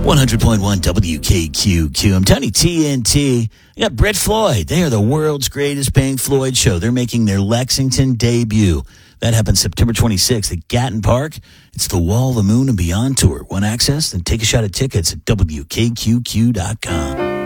100.1 WKQQ. I'm Tony TNT. You got Brett Floyd. They are the world's greatest Pink Floyd show. They're making their Lexington debut. That happens September 26th at Gatton Park. It's the Wall, the Moon, and Beyond tour. Want access? Then take a shot at tickets at WKQQ.com.